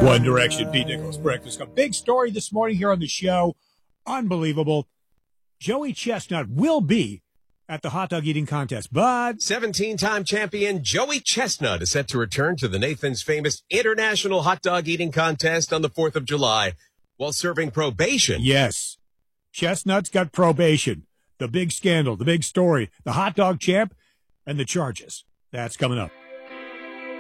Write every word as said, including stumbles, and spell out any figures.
One Direction, Pete Nichols, Breakfast Club. Big story this morning here on the show. Unbelievable. Joey Chestnut will be at the hot dog eating contest, but seventeen-time champion Joey Chestnut is set to return to the Nathan's famous International Hot Dog Eating Contest on the fourth of July while serving probation. Yes, Chestnut's got probation. The big scandal, the big story, the hot dog champ, and the charges. That's coming up.